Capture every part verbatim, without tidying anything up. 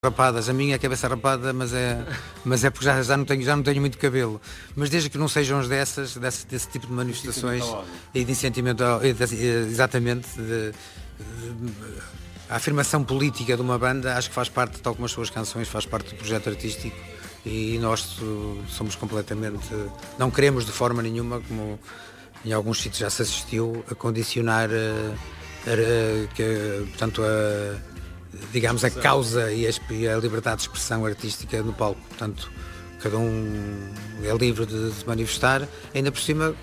Rapadas, a minha é cabeça rapada, mas é, mas é porque já, já, não tenho, já não tenho muito cabelo. Mas desde que não sejam as dessas, desse, desse tipo de manifestações e de incentivo, exatamente, de, de, a afirmação política de uma banda, acho que faz parte, tal como as suas canções, faz parte do projeto artístico e nós somos completamente, não queremos de forma nenhuma, como em alguns sítios já se assistiu, a condicionar, a, a, que, portanto, a digamos, a causa e a, e a liberdade de expressão artística no palco. Portanto, cada um é livre de se manifestar, ainda por cima,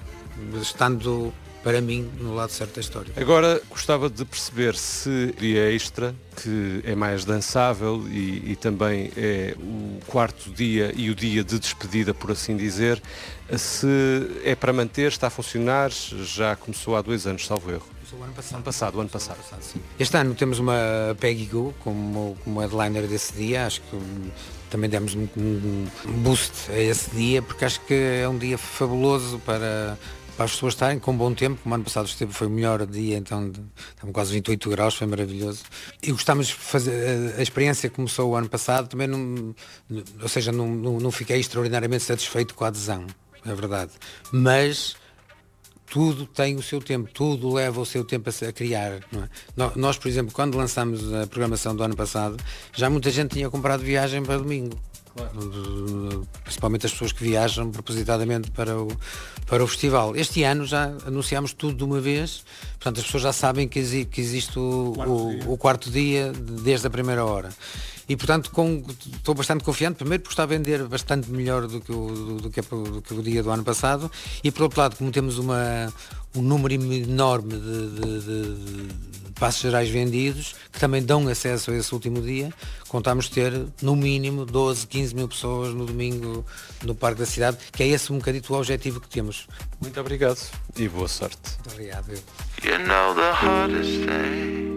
estando, para mim, no lado certo da história. Agora, gostava de perceber se dia extra, que é mais dançável e, e também é o quarto dia e o dia de despedida, por assim dizer, se é para manter, está a funcionar, já começou há dois anos, salvo erro. O ano passado. Ano passado, o ano passado. passado sim. Este ano temos uma Peggy Gou como, como headliner desse dia, acho que um, também demos um, um boost a esse dia, porque acho que é um dia fabuloso para, para as pessoas estarem com um bom tempo, como ano passado esteve, foi o melhor dia, então estavam quase vinte e oito graus, foi maravilhoso. E gostámos de fazer, a, a experiência começou o ano passado, também não, ou seja, não, não, não fiquei extraordinariamente satisfeito com a adesão, é verdade, mas tudo tem o seu tempo, tudo leva o seu tempo a, a criar. Não é? Nós, por exemplo, quando lançámos a programação do ano passado, já muita gente tinha comprado viagem para domingo. Claro. Principalmente as pessoas que viajam propositadamente para o, para o festival. Este ano já anunciámos tudo de uma vez, portanto as pessoas já sabem que, exi, que existe o quarto, o, o quarto dia desde a primeira hora. E portanto com, estou bastante confiante, primeiro porque está a vender bastante melhor do que o, do, do que, do que o dia do ano passado, e por outro lado, como temos uma, um número enorme de, de, de, de passos gerais vendidos, que também dão acesso a esse último dia, contamos ter no mínimo doze, quinze mil pessoas no domingo no Parque da Cidade, que é esse um bocadito o objetivo que temos. Muito obrigado e boa sorte. Muito obrigado. You know the hardest thing